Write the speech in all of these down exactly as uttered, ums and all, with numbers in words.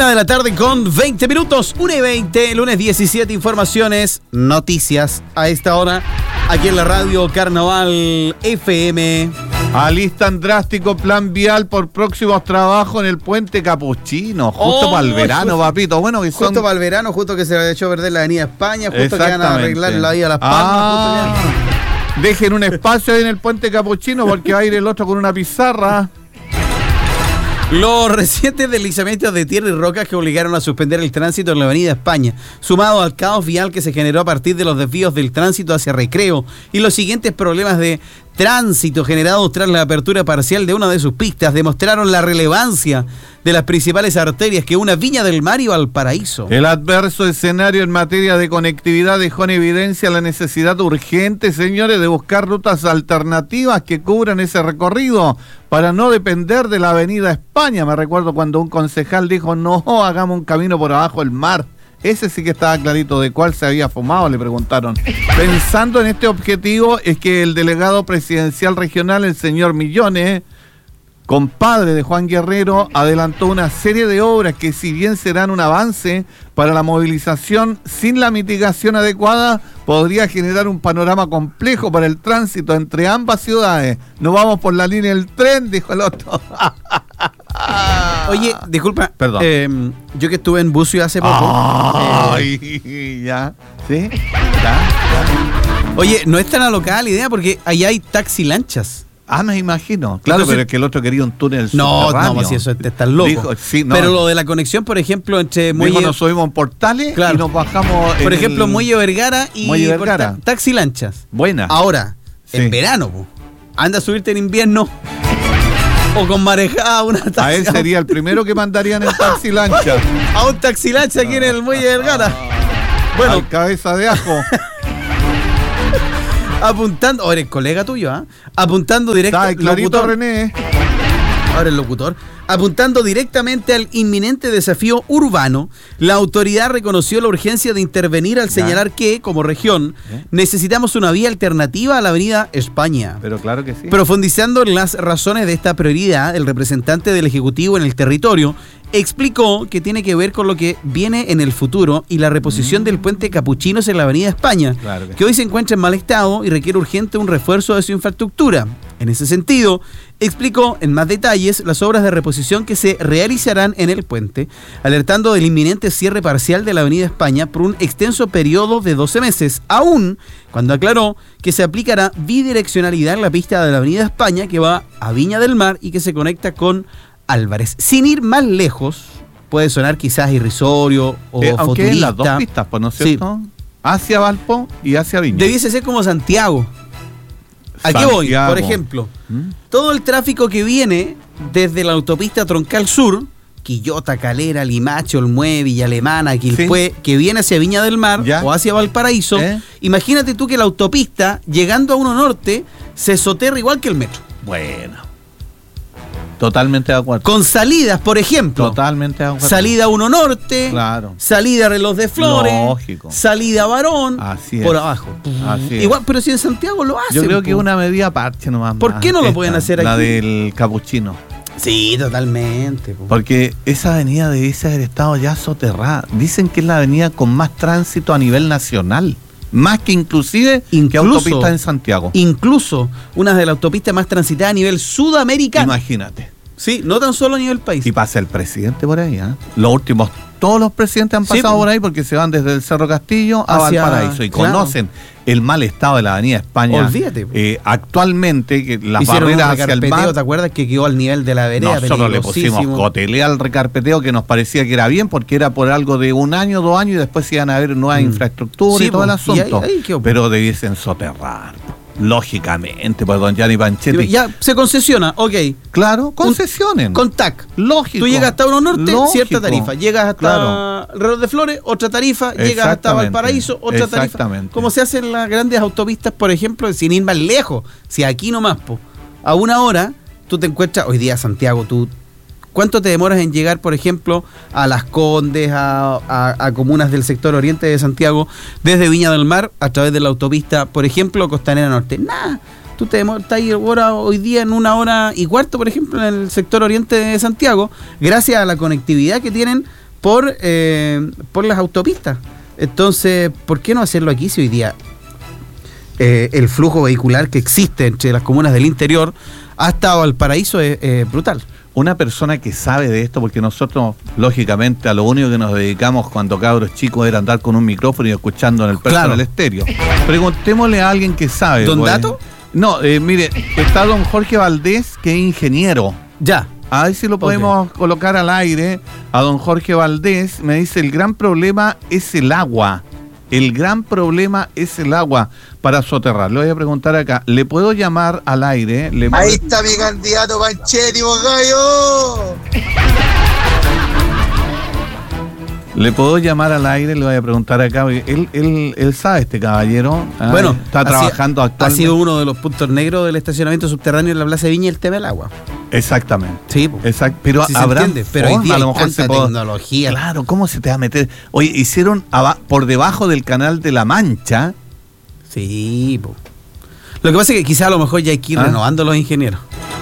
Una de la tarde con veinte minutos, una y veinte, lunes diecisiete, informaciones, noticias a esta hora, aquí en la radio Carnaval F M. Alistan drástico plan vial por próximos trabajos en el puente Capuchino, justo Oh, para el verano, justo, papito. Bueno, que son... Justo para el verano, justo que se le echó a perder la avenida España, justo que van a arreglar la vía a Las Palmas. Ah, Justo que... Dejen un espacio ahí en el puente Capuchino porque va a ir el otro con una pizarra. Los recientes deslizamientos de tierra y rocas que obligaron a suspender el tránsito en la avenida España, sumado al caos vial que se generó a partir de los desvíos del tránsito hacia Recreo y los siguientes problemas de tránsito generados tras la apertura parcial de una de sus pistas, demostraron la relevancia de las principales arterias que una Viña del Mar y Valparaíso. El adverso escenario en materia de conectividad dejó en evidencia la necesidad urgente, señores, de buscar rutas alternativas que cubran ese recorrido para no depender de la avenida España. Me recuerdo cuando un concejal dijo, no, hagamos un camino por abajo del mar. Ese sí que estaba clarito de cuál se había fumado, le preguntaron. Pensando en este objetivo es que el delegado presidencial regional, el señor Millones, compadre de Juan Guerrero, adelantó una serie de obras que, si bien serán un avance para la movilización, sin la mitigación adecuada podría generar un panorama complejo para el tránsito entre ambas ciudades. No vamos por la línea del tren, dijo el otro. Oye, disculpa, Perdón. Eh, yo que estuve en Bucio hace poco. Ay, eh, ya, ¿sí? Ya, ya. Oye, no es tan alocada la idea porque allá hay taxi lanchas. Ah, me imagino. Claro, Entonces, pero es que el otro quería un túnel No, subterráneo. no, si eso te estás loco. Dijo, sí, no. Pero lo de la conexión, por ejemplo, entre Muelle... Dijo, nos subimos en Portales, Claro. y nos bajamos Por en ejemplo, el... Muelle Vergara y Muelle Vergara. Porta- taxi lanchas. Buena. Ahora, Sí. en verano, po, anda a subirte en invierno o con marejada una taxi. A él sería el primero que mandarían en taxi lancha. A un taxi lancha aquí en el Muelle Vergara. Bueno, Al cabeza de ajo. apuntando, ahora el colega tuyo, ¿ah? Apuntando directo Está clarito, locutor. René. Ahora el locutor. Apuntando directamente al inminente desafío urbano, la autoridad reconoció la urgencia de intervenir al señalar que, como región, ¿Eh? necesitamos una vía alternativa a la avenida España. Pero claro que sí. Profundizando en las razones de esta prioridad, el representante del Ejecutivo en el territorio explicó que tiene que ver con lo que viene en el futuro y la reposición Mm. del puente Capuchinos en la avenida España, Claro que que hoy se encuentra en mal estado y requiere urgente un refuerzo de su infraestructura. En ese sentido, explicó en más detalles las obras de reposición que se realizarán en el puente, alertando del inminente cierre parcial de la avenida España por un extenso periodo de doce meses, aún cuando aclaró que se aplicará bidireccionalidad en la pista de la avenida España que va a Viña del Mar y que se conecta con Álvarez. Sin ir más lejos, puede sonar quizás irrisorio o Eh, aunque en futurista. las dos pistas, pues, ¿no es Sí. cierto? Hacia Valpo y hacia Viña. Debiese ser como Santiago. ¿A qué voy? Santiago. Por ejemplo, ¿Mm? todo el tráfico que viene desde la autopista Troncal Sur, Quillota, Calera, Limache, Olmué, Villa Alemana, Quilpué, que viene hacia Viña del Mar Ya. o hacia Valparaíso, ¿Eh? imagínate tú que la autopista, llegando a uno norte, se soterra igual que el metro. Bueno. Totalmente de acuerdo. Con salidas, por ejemplo. Totalmente de acuerdo. Salida uno norte, Claro. salida Reloj de Flores, Lógico. salida Varón, Así es. por abajo. Así es. Igual, pero si en Santiago lo hacen. Yo creo que es po. una medida aparte nomás. ¿Por más, qué no lo esta, pueden hacer La aquí? del capuchino. Sí, totalmente. po. Porque esa avenida debe ser el estado ya soterrada. Dicen que es la avenida con más tránsito a nivel nacional. Más que inclusive que Incluso- autopista en Santiago. Incluso una de las autopistas más transitadas a nivel sudamericano. Imagínate. Sí, no tan solo a nivel país. Y pasa el presidente por ahí, ¿eh? Los últimos, todos los presidentes han Sí, pasado po. por ahí porque se van desde el Cerro Castillo a Hacia- Valparaíso y claro. conocen el mal estado de la avenida España. Olvídate, po. Eh, actualmente, que las Hicieron un barreras hacia el recarpeteo, mar. ¿te acuerdas? Que quedó al nivel de la vereda. Nosotros le pusimos peligrosísimo. cotelea al recarpeteo que nos parecía que era bien porque era por algo de un año, dos años y después se iban a ver nuevas Mm. infraestructuras Sí, y todo po. el Y ahí- asunto. ahí quedó, po. Pero debiesen soterrar, po. Lógicamente, pues don Gianni Panchetti. Ya se concesiona, ok. Claro, concesionen. Con T A C. Lógico. Tú llegas hasta Uno Norte, Lógico. cierta tarifa. Llegas hasta Claro. Reloj de Flores, otra tarifa. Llegas hasta Exactamente. Valparaíso, otra tarifa. Exactamente. Como se hacen las grandes autopistas, por ejemplo, sin ir más lejos. Si aquí nomás, po, a una hora, tú te encuentras, hoy día Santiago, tú, ¿cuánto te demoras en llegar, por ejemplo, a Las Condes, a, a- a comunas del sector oriente de Santiago, desde Viña del Mar, a través de la autopista, por ejemplo, Costanera Norte? Nada. Tú te demoras, estás ahí ahora, hoy día en una hora y cuarto, por ejemplo, en el sector oriente de Santiago, gracias a la conectividad que tienen por, eh, por las autopistas. Entonces, ¿por qué no hacerlo aquí si hoy día eh, el flujo vehicular que existe entre las comunas del interior hasta Valparaíso es eh, brutal? Una persona que sabe de esto, porque nosotros, lógicamente, a lo único que nos dedicamos cuando cabros chicos era andar con un micrófono y escuchando en el personal Claro. estéreo. Preguntémosle a alguien que sabe. ¿Don pues. Dato? No, eh, mire, está don Jorge Valdés, que es ingeniero. Ya. A ver si lo podemos okay. colocar al aire. A don Jorge Valdés me dice, el gran problema es el agua. El gran problema es el agua para soterrar. Le voy a preguntar acá, ¿le puedo llamar al aire? ¿Le Ahí puedo... está mi candidato Panchetti, gallo. ¿Le puedo llamar al aire? Le voy a preguntar acá. Él, él, él sabe, este caballero. ¿eh? Bueno, está trabajando ha, actualmente. Ha sido uno de los puntos negros del estacionamiento subterráneo en la Plaza de Viña, el tema del agua. Exactamente. Sí, exacto. Pero sí habrá entiende, pero hoy día a lo mejor tanta se puede... tecnología. Claro, ¿cómo se te va a meter? Oye, hicieron por debajo del canal de La Mancha. Sí, po. Lo que pasa es que quizás a lo mejor ya hay que ir ¿Ah? renovando los ingenieros.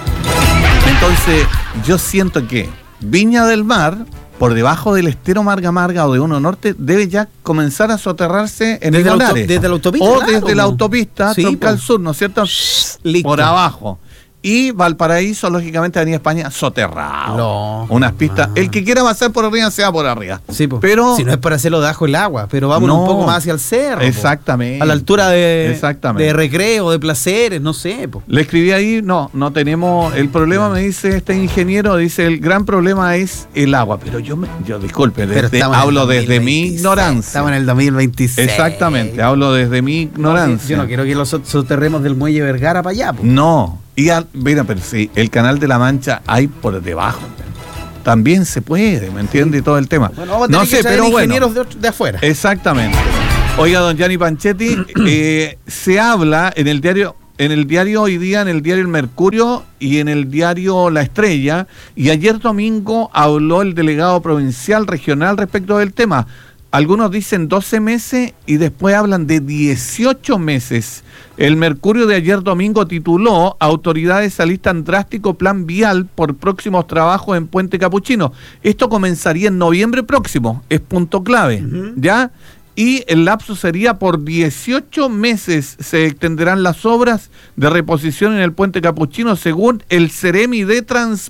Entonces, yo siento que Viña del Mar, por debajo del estero Marga Marga o de Uno Norte, debe ya comenzar a soterrarse en desde el auto, desde la autopista. O claro, desde la autopista, sí, Troncal Sur, ¿no es cierto? Listo. Por abajo. Y Valparaíso, lógicamente, Avenida España, soterrado. No. Unas pistas. Ah. El que quiera pasar por arriba, se va por arriba. Sí, po. Pero si no es para hacerlo debajo del agua, pero vamos no, un poco más hacia el cerro. Exactamente. Po. A la altura de, exactamente. de Recreo, de Placeres, no sé. Po. Le escribí ahí, no, no tenemos. El problema, me dice este ingeniero, dice, el gran problema es el agua. Pero yo, me, yo disculpe, desde, hablo desde mi ignorancia. Estamos en el dos mil veintiséis. Exactamente, hablo desde mi ignorancia. No, yo no quiero que los soterremos del muelle Vergara para allá. Po. No. Y al, mira, pero sí, el canal de La Mancha hay por debajo. También se puede, ¿me entiende? Y todo el tema. Bueno, vamos a tener no sé, que pero ingenieros bueno. de, de afuera. Exactamente. Oiga, don Gianni Panchetti, eh, se habla en el diario, en el diario Hoy Día, en el diario El Mercurio y en el diario La Estrella, y ayer domingo habló el delegado provincial regional respecto del tema. Algunos dicen doce meses y después hablan de dieciocho meses. El Mercurio de ayer domingo tituló Autoridades alistan drástico plan vial por próximos trabajos en Puente Capuchino. Esto comenzaría en noviembre próximo, es punto clave, uh-huh. ¿ya? Y el lapso sería por dieciocho meses se extenderán las obras de reposición en el Puente Capuchino según el Ceremi de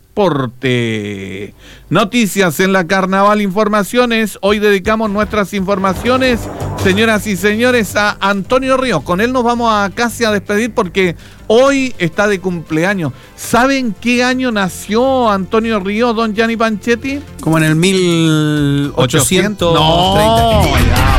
Transporte. Noticias en la Carnaval Informaciones. Hoy dedicamos nuestras informaciones, señoras y señores, a Antonio Ríos. Con él nos vamos a casi a despedir porque hoy está de cumpleaños. ¿Saben qué año nació Antonio Ríos, don Gianni Panchetti? Como en el mil ochocientos treinta. No, ya,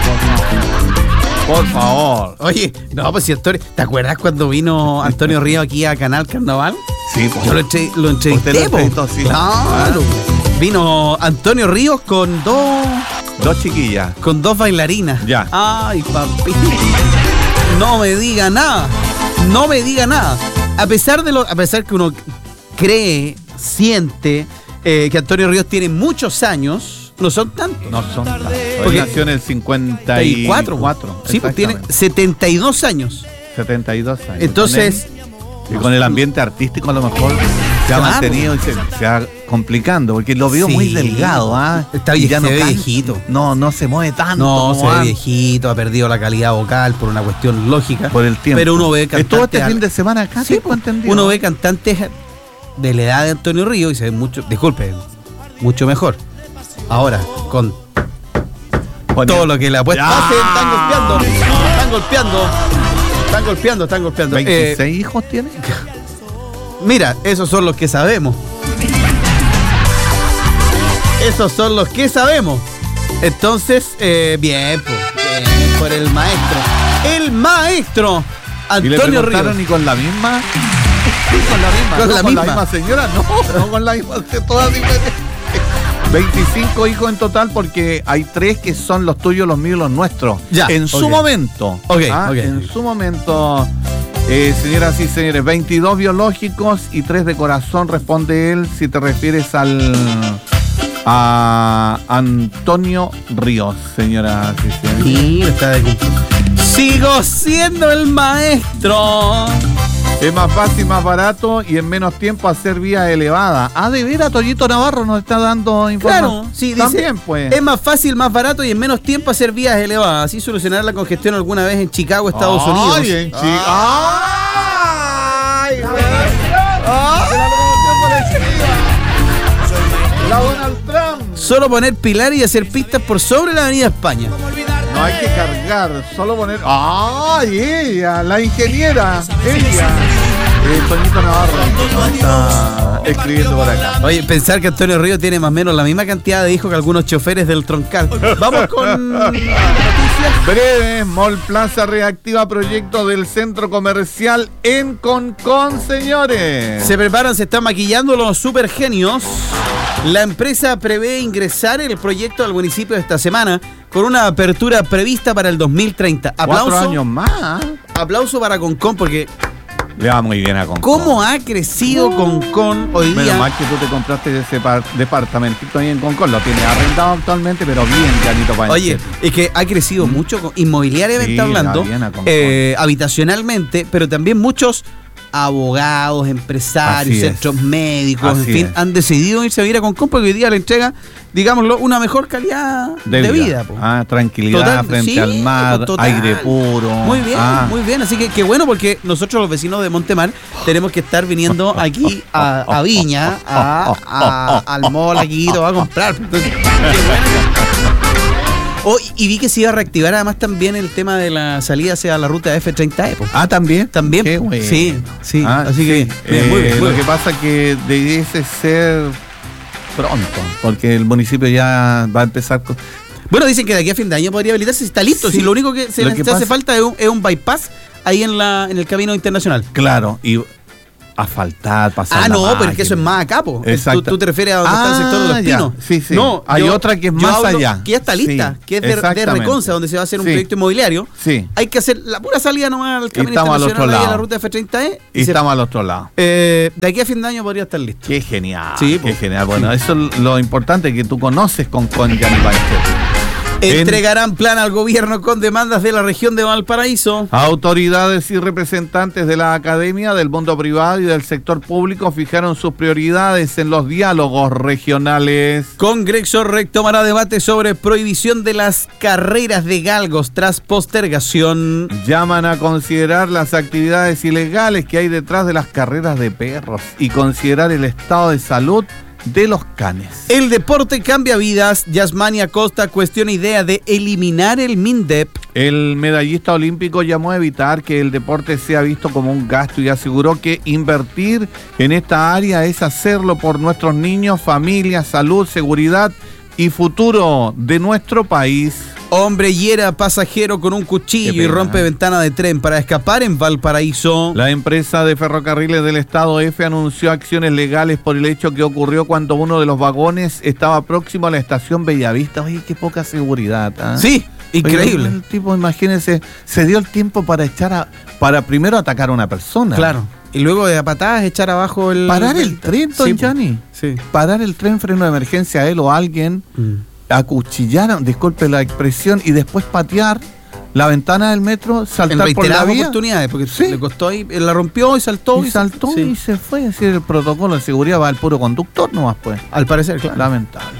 por favor. Oye, no, pues si Antonio, ¿te acuerdas cuando vino Antonio Ríos aquí a Canal Carnaval? Sí, pues. Yo lo, entre, lo entrevisté. Lo entrevistó, sí. Claro. Ah. Vino Antonio Ríos con dos... Dos chiquillas. Con dos bailarinas. Ya. Ay, papi. No me diga nada. No me diga nada. A pesar de lo, a pesar que uno cree, siente eh, que Antonio Ríos tiene muchos años... No son tantos. No son tantos. Porque nació en el cincuenta y cuatro. Sí, pues tiene setenta y dos años. setenta y dos años. Entonces... Y con el ambiente artístico a lo mejor se ha claro. mantenido y se, se va complicando, porque lo veo sí. muy delgado, ¿ah? ¿eh? Está ya no se ve viejito. No, no se mueve tanto. No, se ve antes. viejito, ha perdido la calidad vocal por una cuestión lógica. Por el tiempo. Pero uno ve cantantes... Estuvo este fin de semana acá, sí, pues, entendido. Uno ve cantantes de la edad de Antonio Ríos y se ve mucho, disculpe, mucho mejor. Ahora, con Ponía. todo lo que le ha puesto. ¡Ah! Están golpeando, están golpeando, están golpeando, están golpeando. ¿veintiséis eh, hijos tiene? Mira, esos son los que sabemos. Esos son los que sabemos. Entonces, eh, bien, pues, bien por el maestro. El maestro Antonio Ríos. ¿Y con la misma? Sí, con la misma. ¿Con, no, la, con misma? la misma señora? No, no con la misma. Todas diferentes. veinticinco hijos en total porque hay tres que son los tuyos, los míos y los nuestros. Ya, en su okay. momento. Okay, ¿ah? okay. En su momento, eh, señoras y señores, veintidós biológicos y tres de corazón, responde él, si te refieres al a Antonio Ríos, señoras y señores. Sí, está de cumpleaños. Sigo siendo el maestro. Es más fácil, más barato y en menos tiempo hacer vías elevadas. Ah, de veras, Toñito Navarro nos está dando información. Claro, sí, dice, también pues. Es más fácil, más barato y en menos tiempo hacer vías elevadas. Así solucionar la congestión alguna vez en Chicago, Estados Ay, Unidos. En Chi- ¡Ay! La Donald Trump. Solo poner pilares y hacer pistas por sobre la avenida España. No hay que cargar, solo poner. ¡Ay, ella! La ingeniera. Ella. Eh, Toñito Navarro nos está escribiendo por acá. Oye, pensar que Antonio Río tiene más o menos la misma cantidad de hijos que algunos choferes del Troncal. Vamos con noticias. Breve, Mall Plaza reactiva proyecto del centro comercial en Concón, señores. Se preparan, se están maquillando los supergenios. La empresa prevé ingresar el proyecto al municipio esta semana con una apertura prevista para el dos mil treinta. Cuatro Aplauso, años más. aplauso para Concón porque Le va muy bien a Concón. cómo ha crecido Concón hoy Menos día. mal que tú te compraste ese par- departamentito ahí en Concón. Lo tienes arrendado actualmente, pero bien, Janito Panche. Oye, es que ha crecido mucho con- inmobiliariamente Sí, hablando, la bien a Concón. eh, habitacionalmente, pero también muchos abogados, empresarios, Así es. centros médicos, Así en fin, es. han decidido irse a vivir a Concón porque hoy día le entrega, digámoslo, una mejor calidad de, vida. po. Ah, tranquilidad Total, frente sí, al mar, total. aire puro. Muy bien, Ah. muy bien. Así que qué bueno porque nosotros los vecinos de Montemar tenemos que estar viniendo aquí a, a Viña, a, a- al mall aquí, todo a comprar. Entonces, qué bueno. Oh, y vi que se iba a reactivar además también el tema de la salida hacia la ruta F treinta E. po. Ah, también. También. Qué bueno. Sí, sí. Ah, así que sí. bien, muy Eh, bien, muy lo bien. que pasa es que debiese ser pronto, porque el municipio ya va a empezar con... Bueno, dicen que de aquí a fin de año podría habilitarse si está listo. Sí. Si lo único que se Lo le que se hace pasa- falta es un, es un bypass ahí en la en el camino internacional. Claro, y asfaltar, pasar Ah, la no, pero es máquina. que eso es más acá, po. Exacto. Tú, tú te refieres a donde está el sector de Ah, los ya. pinos. Sí, sí. No, Hay otra que es yo más hablo allá. Que ya está lista, Sí, que es de, de exactamente. Reconza, donde se va a hacer un Sí. proyecto inmobiliario. Sí, Hay que hacer la pura salida nomás al camino estamos al internacional otro ahí a la lado. ruta F treinta E. y se- estamos al otro lado. eh, de aquí a fin de año podría estar listo. Qué genial. Sí, qué po. genial. Bueno, eso es lo importante que tú conoces con, con Gianni Bancher. Entregarán plan al gobierno con demandas de la región de Valparaíso. Autoridades y representantes de la academia, del mundo privado y del sector público fijaron sus prioridades en los diálogos regionales. Congreso retomará debate sobre prohibición de las carreras de galgos tras postergación. Llaman a considerar las actividades ilegales que hay detrás de las carreras de perros y considerar el estado de salud de los canes. El deporte cambia vidas. Yasmani Acosta cuestiona idea de eliminar el MINDEP. El medallista olímpico llamó a evitar que el deporte sea visto como un gasto y aseguró que invertir en esta área es hacerlo por nuestros niños, familia, salud, seguridad y futuro de nuestro país. Hombre hiera pasajero con un cuchillo Qué y pena, rompe ¿eh? ventana de tren para escapar en Valparaíso. La empresa de ferrocarriles del estado F anunció acciones legales por el hecho que ocurrió cuando uno de los vagones estaba próximo a la estación Bellavista. Oye, qué poca seguridad. ¿ah? Sí, increíble. Oye, el tipo, imagínense, se dio el tiempo para echar a, para primero atacar a una persona. Claro. Y luego de a patadas echar abajo el... Parar el tren, don Sí, po. Gianni. Sí. Parar el tren, freno de emergencia a él o a alguien, Mm. acuchillar, disculpe la expresión, y después patear la ventana del metro, En saltar por la reiteradas vía. oportunidades, porque Sí. le costó ahí, él la rompió y saltó. Y saltó sí. y se fue. Es decir, el protocolo de seguridad va al puro conductor nomás, pues. Al parecer, claro. Lamentable.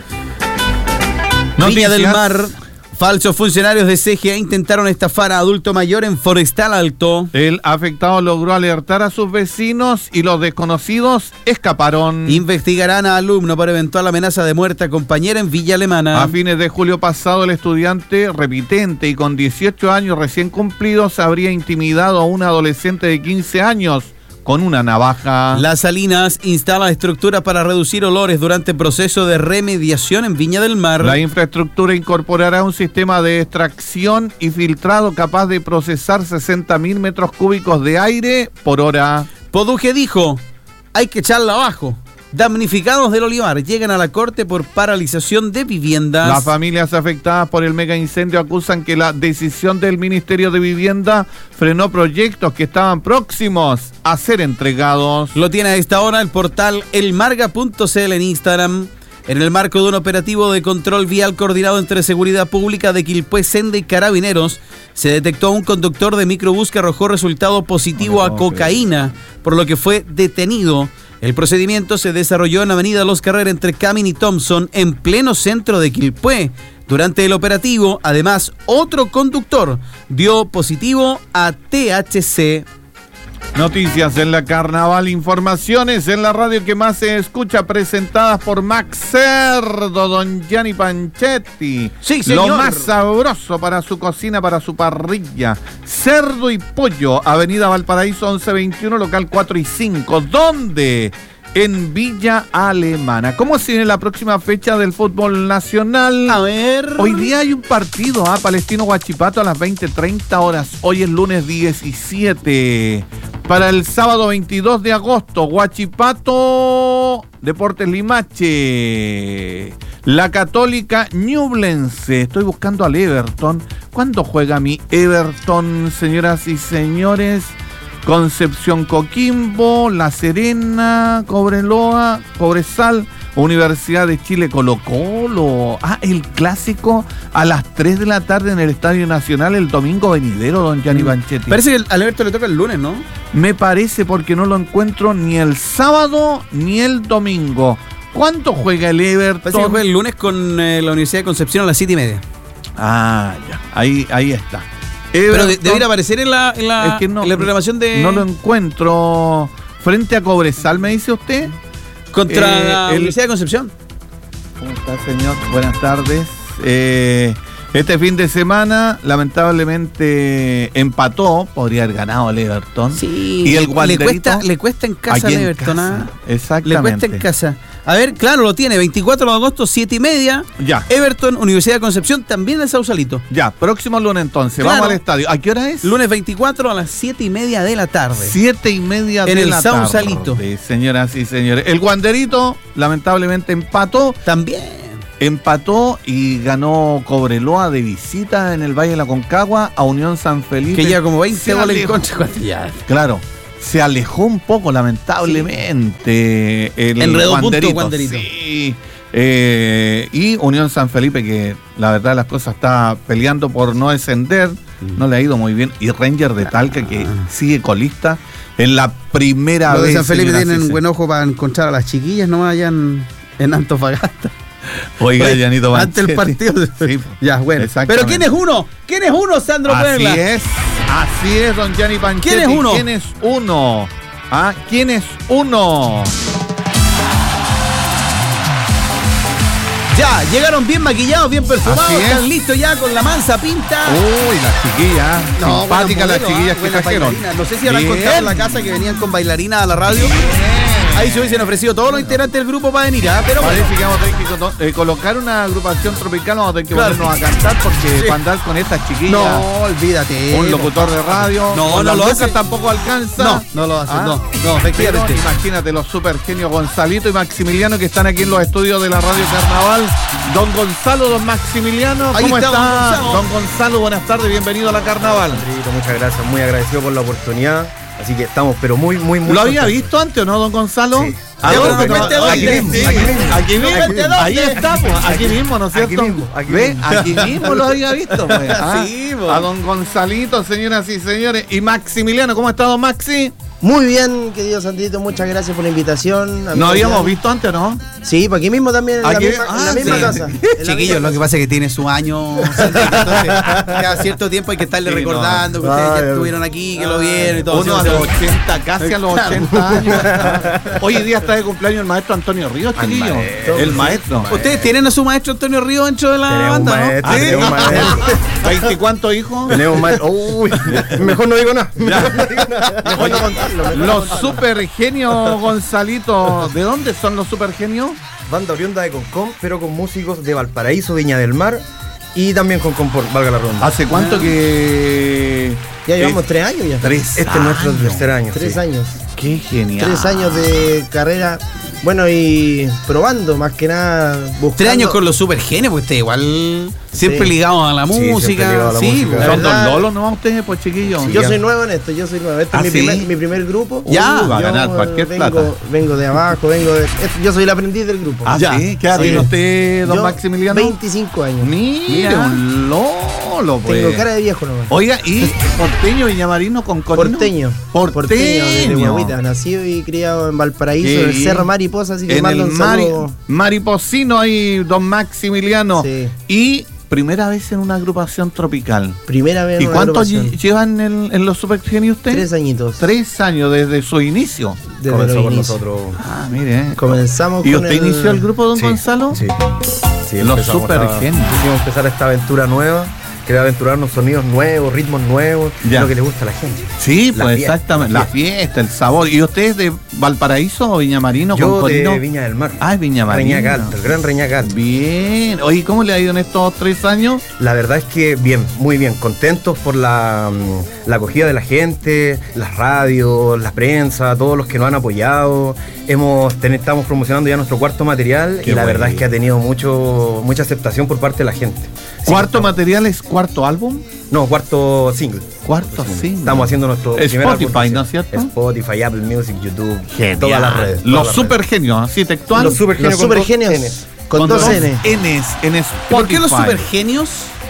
Viña del Noticias. Mar. Falsos funcionarios de C G A intentaron estafar a adulto mayor en Forestal Alto. El afectado logró alertar a sus vecinos y los desconocidos escaparon. Investigarán a alumno por eventual amenaza de muerte a compañera en Villa Alemana. A fines de julio pasado, el estudiante repitente y con dieciocho años recién cumplidos habría intimidado a un adolescente de quince años con una navaja. Las Salinas instala estructura para reducir olores durante proceso de remediación en Viña del Mar. La infraestructura incorporará un sistema de extracción y filtrado capaz de procesar sesenta mil metros cúbicos de aire por hora. Poduje dijo, hay que echarla abajo. Damnificados del Olivar llegan a la corte por paralización de viviendas. Las familias afectadas por el mega incendio acusan que la decisión del Ministerio de Vivienda frenó proyectos que estaban próximos a ser entregados. Lo tiene a esta hora el portal elmarga punto c l en Instagram. En el marco de un operativo de control vial coordinado entre Seguridad Pública de Quilpué, Senda y Carabineros, se detectó a un conductor de microbús que arrojó resultado positivo a cocaína, por lo que fue detenido. El procedimiento se desarrolló en Avenida Los Carrer entre Camin y Thompson, en pleno centro de Quilpué. Durante el operativo, además, otro conductor dio positivo a T H C. Noticias en la Carnaval, informaciones en la radio que más se escucha, presentadas por Max Cerdo, don Gianni Panchetti. Sí, señor. Lo más sabroso para su cocina, para su parrilla. Cerdo y pollo, Avenida Valparaíso once veintiuno, local cuatro y cinco. ¿Dónde? En Villa Alemana. ¿Cómo se viene la próxima fecha del fútbol nacional? A ver. Hoy día hay un partido, ¿ah? Palestino Huachipato a las veinte treinta horas. Hoy es lunes diecisiete. Para el sábado veintidós de agosto, Huachipato, Deportes Limache. La Católica Ñublense. Estoy buscando al Everton. ¿Cuándo juega mi Everton, señoras y señores? Concepción Coquimbo, La Serena, Cobreloa, Cobresal, Universidad de Chile, Colo Colo. Ah, el clásico a las tres de la tarde en el Estadio Nacional el domingo venidero, don Gianni Panchetti. Parece que al Everton le toca el lunes, ¿no? Me parece, porque no lo encuentro ni el sábado ni el domingo. ¿Cuánto juega el Everton? Parece que juega el lunes con eh, la Universidad de Concepción a las siete y media. Ah, ya, ahí, ahí está. Pero Everton, de, debería aparecer en la, en la, es que no, en la programación de... No lo encuentro. Frente a Cobresal, ¿me dice usted? Contra Eh, la el- Universidad de Concepción. ¿Cómo está, señor? Buenas tardes. Eh, este fin de semana, lamentablemente, empató. Podría haber ganado el Everton. Sí. Y el le Wanderito, cuesta, le cuesta en casa allí al en Everton. casa. ¿ah? Le Exactamente. cuesta en casa. A ver, claro, lo tiene. veinticuatro de agosto, siete y media. Ya. Everton, Universidad de Concepción, también en Sausalito. Ya, próximo lunes entonces. Claro. Vamos al estadio. ¿A qué hora es? Lunes veinticuatro a las siete y media de la tarde. Siete y media En de el la Sausalito. tarde, señoras y señores. El Wanderito, lamentablemente, empató. También. Empató y ganó Cobreloa de visita en el Valle de la Concagua a Unión San Felipe. Que lleva como veinte Se goles en alejó. contra. cuando ya- Claro, se alejó un poco, lamentablemente, el Enredó punto, Wanderito. Wanderito. Sí. Eh, y Unión San Felipe, que la verdad las cosas está peleando por no descender, no le ha ido muy bien. Y Ranger de Talca, que sigue colista en la primera Los de vez. San Felipe señoras y tienen señores. buen ojo para encontrar a las chiquillas, no vayan en Antofagasta. Oiga, Llanito Antes del Panchetti. partido. Sí, Ya, bueno. exactamente. Pero ¿quién es uno? ¿Quién es uno, Sandro Así Perla? es, así es, don Gianni Panchetti. ¿Quién es uno? ¿Quién es uno? ¿Ah? ¿Quién es uno? Ya, llegaron bien maquillados, bien perfumados, Así es. están listos ya con la mansa pinta. Uy, las chiquillas, No, simpáticas las buenas modelos, chiquillas ¿ah? que Buenas trajeron. bailarinas. No sé si habrán Bien. contado en la casa que venían con bailarinas a la radio. Ahí se hubiesen ofrecido todos los integrantes del grupo para venir, ¿ah? Pero bueno. Parece que vamos a tener que coto- eh, colocar una agrupación tropical, vamos a tener que Claro. ponernos a cantar porque Sí. para andar con estas chiquillas, No, olvídate. un locutor de radio, No, con no las lo lucas hace. tampoco alcanza. No, no lo hacen, Ah. no, no, Pero efectivamente. imagínate los super genios Gonzalito y Maximiliano que están aquí en los estudios de la Radio Carnaval. Don Gonzalo, don Maximiliano, Ahí ¿cómo está, está? don Gonzalo. Don Gonzalo, buenas tardes, bienvenido a la Carnaval. Rodrigo, muchas gracias, muy agradecido por la oportunidad. Así que estamos, pero muy, muy, muy. ¿Lo había contentos. visto antes o no, don Gonzalo? Sí. ¿A Ya, dónde? pero cuente aquí dónde. mismo, Sí. aquí mismo, aquí mismo, Cuente dónde. ahí está, pues, aquí mismo, ¿no es Aquí cierto? mismo, aquí ¿Ve? mismo. Aquí mismo lo había visto, pues. Ah, Sí, pues. a don Gonzalito, señoras y señores. Y Maximiliano, ¿cómo ha estado Maxi? Muy bien, querido Sandrito, muchas gracias por la invitación. ¿No habíamos visto antes o no? Sí, pues aquí mismo también, en Aquí- la misma, en la ah, misma sí. casa. En la Chiquillos, misma lo que casa. pasa es que tiene su año. Entonces, cada cierto tiempo hay que estarle Sí, no. recordando que ustedes ya Ay, estuvieron aquí, que lo vieron y todo. Uno a ¿sí? los ochenta, casi a los ochenta años. Hoy día está de cumpleaños el maestro Antonio Ríos, chiquillo. maestro. El maestro. ¿Ustedes tienen a su maestro Antonio Río dentro de la Tenemos un banda, maestro, no? tenemos un maestro. ¿veinticuántos hijos? Tenemos más. Uy, mejor no digo nada. Mejor no digo nada. Mejor Oye, no contarlo, mejor no los contarlo. super genios, Gonzalito, ¿de dónde son los super genios? Banda oriunda de Concón, pero con músicos de Valparaíso, Viña del Mar y también con Compor, valga la ronda. ¿Hace cuánto que...? Ya llevamos que- tres años ya. Tres Este es nuestro años. tercer año. Tres sí. años. Qué genial. Tres años de carrera Bueno, y probando, más que nada, buscando... Tres años con los Supergenios, pues usted igual siempre Sí. ligado a la Sí, siempre música. ligado a la Sí, música. pues. La ¿Son verdad- dos lolos nomás ustedes, pues chiquillos? Yo ya. soy nuevo en esto, yo soy nuevo. Este ¿Ah, es mi, sí? primer, mi primer grupo. Ya. Uh, va a Yo, ganar eh, cualquier vengo, plata. Vengo de abajo, vengo de... este- yo soy el aprendiz del grupo. Ah, Ya. sí, ¿qué edad Sí. tiene usted, don Yo, Maximiliano? veinticinco años. Mire, Mira. un lolo, pues. Tengo cara de viejo nomás. Oiga, ¿y porteño Villamarino con Corino? Porteño. Porteño. desde Guaguita. Nacido y criado en Valparaíso, Sí. en el Cerro Mariposa, así que En mando el un Mari- saludo. Mariposino ahí, don Maximiliano. Sí. Y primera vez en una agrupación tropical. Primera vez en ¿Y una cuántos agrupación. lle- llevan en, en los Supergenios usted? Tres añitos. Tres años desde su inicio. Desde Comenzó los con inicios. nosotros. Ah, mire. eh. Comenzamos ¿Y con usted el... inició el grupo, don Sí, Gonzalo? Sí. Sí, Los empezamos a- Supergenios. Quisimos empezar esta aventura nueva. Quería aventurarnos sonidos nuevos, ritmos nuevos, Ya. lo que le gusta a la gente. Sí, La pues fiesta, exactamente. la La fiesta, el sabor. ¿Y usted es de Valparaíso o Viñamarino con Yo Corino? de Viña del Mar. Ah, es Viñamarino. Reñaca Alta, el gran Reñaca Alta. Bien. Oye, ¿cómo le ha ido en estos tres años? La verdad es que bien, muy bien, contentos por la, mm, la acogida de la gente, las radios, la prensa, todos los que nos han apoyado. Hemos ten- estamos promocionando ya nuestro cuarto material Qué y la bueno. verdad es que ha tenido mucho mucha aceptación por parte de la gente. Sí, ¿Cuarto estamos- material es cuarto álbum? No, cuarto single. Cuarto single. Estamos haciendo nuestro primer Spotify, álbum. ¿no es cierto? Spotify, Apple Music, YouTube, Genial. todas las redes. todas Los las supergenios, así textual. redes. Los supergenios. Los con dos supergenios. Ns. Con, dos N. Ns en Spotify. ¿Por qué los Supergenios?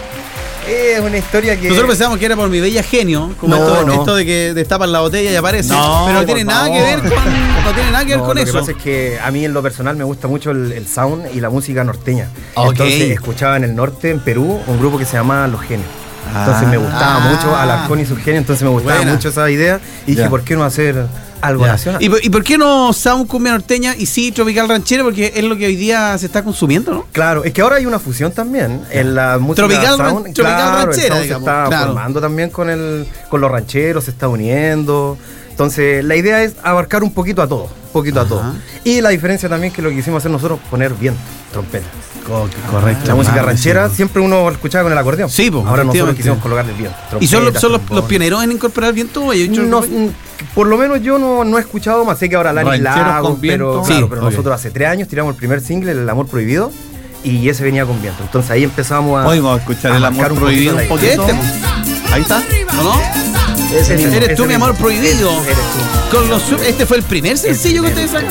Es una historia que... Nosotros pensábamos que era por mi bella genio, como No, esto, no. esto de que destapan la botella y aparece. No, pero no por tiene nada favor. que ver con, no tiene nada que ver No, con lo eso. que pasa es que a mí en lo personal me gusta mucho el, el sound y la música norteña. Ok. Entonces escuchaba en el norte, en Perú, un grupo que se llamaba Los Genios. Entonces me gustaba Ah. mucho Alarcón y sus genios, entonces me gustaba Buena. mucho esa idea y dije, Ya. ¿por qué no hacer algo Ya. nacional? ¿Y, por- ¿Y por qué no sound cumbia norteña y sí tropical ranchero? Porque es lo que hoy día se está consumiendo, ¿no? Claro, es que ahora hay una fusión también en la música Tropical ran- sound. tropical claro, el ranchera, sound digamos, se está claro. formando también con el con los rancheros, se está uniendo. Entonces, la idea es abarcar un poquito a todo, un poquito a Ajá. todo. Y la diferencia también que lo que quisimos hacer nosotros, poner viento, trompeta. Correcto. La música ranchera siempre uno escuchaba con el acordeón. Sí, po, ahora nosotros efectivamente. quisimos colocarle el viento. ¿Y son, los, trompeta, son los, trombón. los pioneros en incorporar viento? ¿Hay otro- No, mm, por lo menos yo no, no he escuchado más. Sé que ahora Lani Rancheros Lago, con viento. pero, Sí, claro, pero ok. nosotros hace tres años tiramos el primer single, El Amor Prohibido, y ese venía con viento. Entonces ahí empezamos a. Hoy vamos a escuchar a el marcar amor un prohibido un poquito poquito. Este, Ahí está. ¿O no? Ese mismo. Eres tú, ese mi amor mismo. prohibido. Eres tú. Con los, su- este fue el primer sencillo que ustedes sacaron.